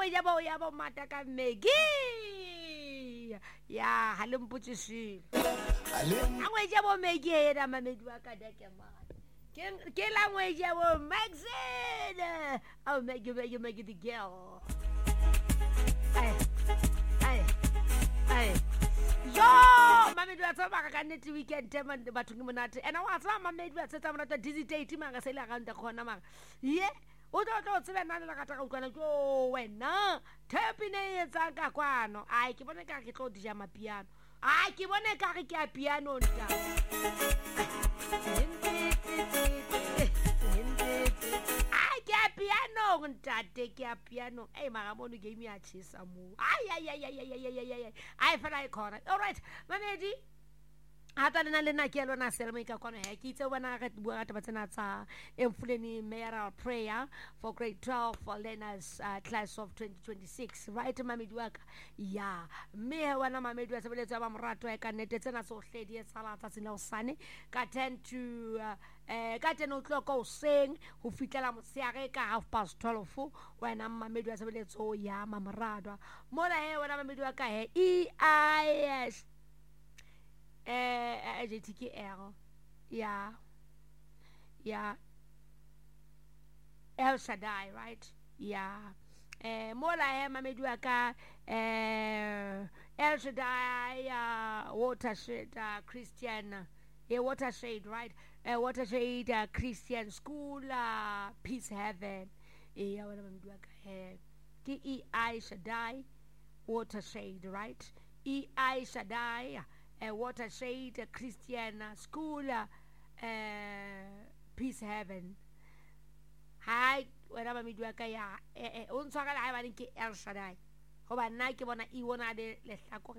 language ya bo mata ka Maggie ya ha le mputsisile language ya bo Maggie era mamedi wa ka deke man ke language ya bo Maxine oh make you the girl hey yo mamedi wa tsaba ka net weekend tema batho ke monate and wa tsaba mamedi wa tsetsa monate dizzy date manga se le ga nta khona manga ye o tlo tsela nna le ka utlwana jo wena thepine etsa ka kwano ai ke bone ka ke tlo dija mapiano ai ke bone ka ke a piano nta ai ke a piano ntate ke a piano ei mara mono game ya chisa mo ai fela ikona all right mamedi hata lena lena ke lona selma ka kwana ya ke itse bona ga bua ga tabatsena tsa Emfuleni mayoral prayer for grade 12 for learners class of 2026 right mamedi wa ka ya me wana mamedi wa sebeletso ba morato ya ka nete tsena so hledi e sala tsa tsena usane ka 10 to ka 10 o'clock o seng ho fitlela motsiare ka 12:30 wena mamedi wa sebeletso ya mamoradwa mola he wana mamedi wa ka he EIS JTKL yeah El Shaddai right yeah mola he mamedi wa ka El Shaddai Watershed Christian Watershed right Watershed Christian School Peace Heaven wala mamedi wa ka ke EI Shaddai Watershed right EI Shaddai Watershed Christian School Peace Heaven hai wena mamedi wa ka ya o ntshwara la ha ba ke El Shaddai go ba nna ke bona e bona le lehlako